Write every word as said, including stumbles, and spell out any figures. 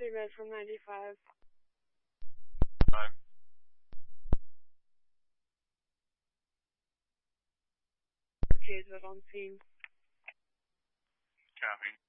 thirty minutes from ninety-five. Five. Okay, is that on scene? Copy.